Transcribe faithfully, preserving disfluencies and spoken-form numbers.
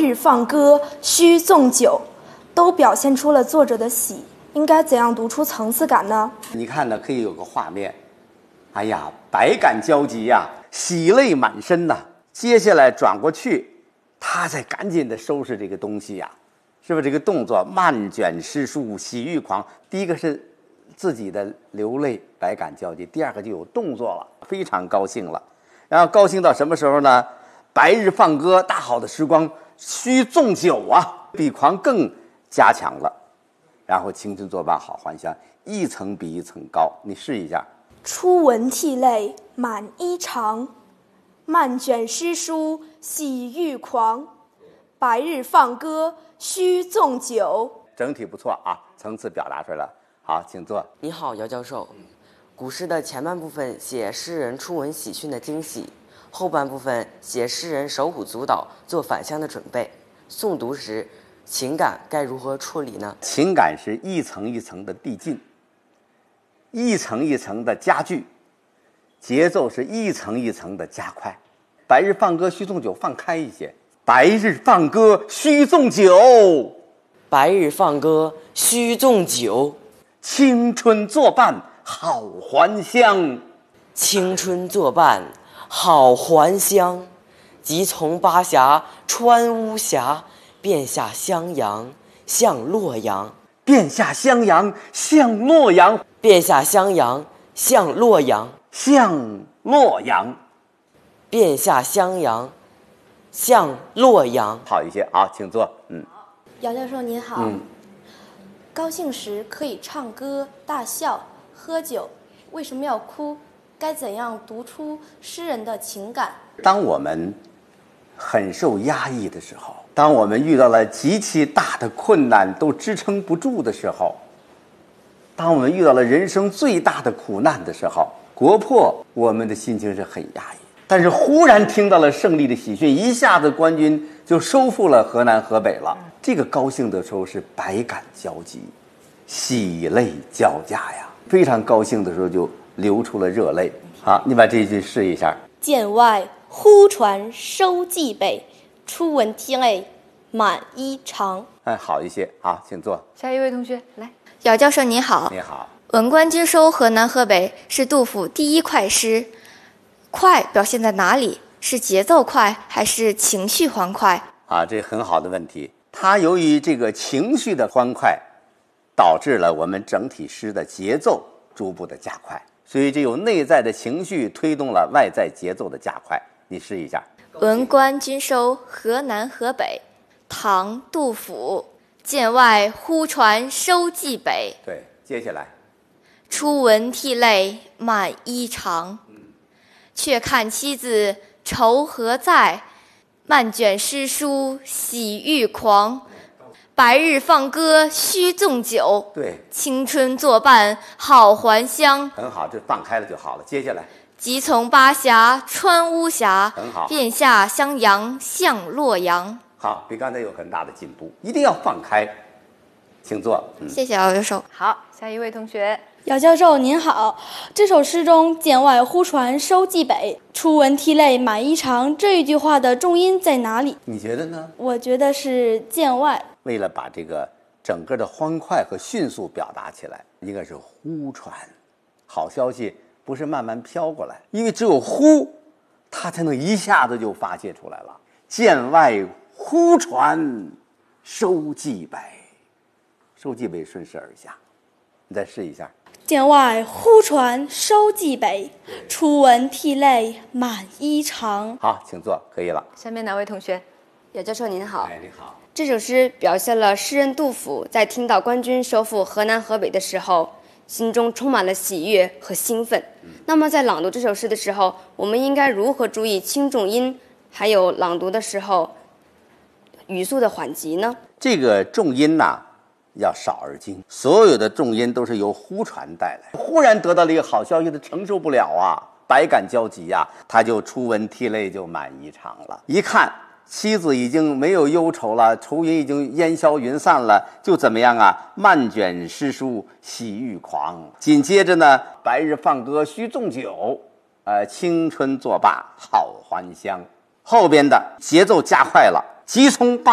日放歌须纵酒，都表现出了作者的喜。应该怎样读出层次感呢？ 你看呢，可以有个画面，哎呀，百感交集呀、啊，喜泪满身呐、啊。接下来转过去，他再赶紧的收拾这个东西呀、啊，是不是这个动作漫卷诗书，喜欲狂？第一个是自己的流泪，百感交集；第二个就有动作了，非常高兴了。然后高兴到什么时候呢？白日放歌，大好的时光，须纵酒啊，比狂更加强了。然后青春作伴好还乡，一层比一层高。你试一下。 初闻涕泪满衣裳，漫卷诗书喜欲狂。白日放歌须纵酒。 整体不错啊，层次表达出来了。好，请坐。 你好，姚教授。古诗的前半部分写诗人初闻喜讯的惊喜，后半部分写诗人手舞足蹈做返乡的准备。诵读时情感该如何处理呢？ 情感是一层一层的递进，一层一层的加剧，节奏是一层一层的加快。白日放歌须纵酒，放开一些。白日放歌须纵酒， 白日放歌须纵酒。 青春作伴好还乡， 青春作伴好还乡。即从巴峡穿巫峡，便下襄阳向洛阳。 便下襄阳向洛阳， 便下襄阳向洛阳， 向洛阳， 便下襄阳向洛阳。 好一些啊，请坐。嗯， 姚教授您好。 嗯， 高兴时可以唱歌、大笑、喝酒，为什么要哭？该怎样读出诗人的情感？ 当我们很受压抑的时候，当我们遇到了极其大的困难都支撑不住的时候，当我们遇到了人生最大的苦难的时候，国破我们的心情是很压抑。但是忽然听到了胜利的喜讯，一下子官军就收复了河南河北了，这个高兴的时候是百感交集，喜泪交加呀，非常高兴的时候就流出了热泪。好，你把这一句试一下。 剑外忽传收蓟北，初闻涕泪满衣裳。 哎，好一些。好，请坐。 下一位同学来。 姚教授你好。 你好。 文官军收河南河北是杜甫第一快诗，快表现在哪里？是节奏快还是情绪欢快？ 啊，这很好的问题。它由于这个情绪的欢快，导致了我们整体诗的节奏逐步的加快，所以这有内在的情绪推动了外在节奏的加快。你试一下。 文官军收河南河北，唐·杜甫。剑外忽传收蓟北。 对，接下来。 初闻涕泪满衣裳，却看妻子愁何在？漫卷诗书喜欲狂，白日放歌须纵酒。 对， 青春作伴好还乡。 很好，这放开了就好了。接下来。 即从巴峡穿巫峡， 很好。 便下襄阳向洛阳。 好，比刚才有很大的进步，一定要放开。请坐。 嗯、谢谢姚教授。 好，下一位同学。 姚教授您好，这首诗中“剑外忽传收蓟北，初闻涕泪满衣裳”这一句话的重音在哪里？ 你觉得呢？ 我觉得是剑外。 为了把这个整个的欢快和迅速表达起来，应该是忽传。好消息不是慢慢飘过来，因为只有忽，它才能一下子就发泄出来了。剑外忽传收蓟北，收蓟北顺势而下。你再试一下。 剑外忽传收蓟北，初闻涕泪满衣裳。 好，请坐，可以了。 下面哪位同学？ 姚教授您好。 哎，你好。 这首诗表现了诗人杜甫在听到官军收复河南河北的时候，心中充满了喜悦和兴奋。嗯、那么在朗读这首诗的时候，我们应该如何注意轻重音，还有朗读的时候语速的缓急呢？ 这个重音呐，要少而精，所有的重音都是由忽传带来。忽然得到了一个好消息，他承受不了啊，百感交集呀、啊，他就初闻涕泪就满衣裳了。一看妻子已经没有忧愁了，愁云已经烟消云散了，就怎么样啊？漫卷诗书喜欲狂。紧接着呢，白日放歌须纵酒，呃，青春作罢好还乡。后边的节奏加快了，急从八